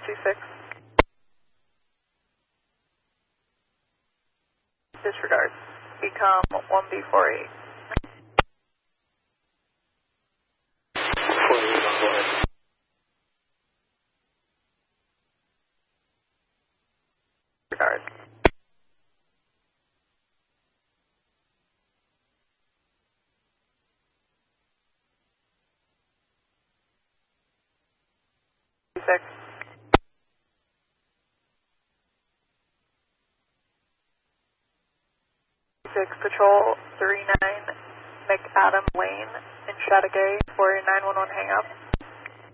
26. Disregard. Become 1B48. Disregard. Six. Six Patrol 39 McAdam Lane in Chateauguay for a 911 hang up.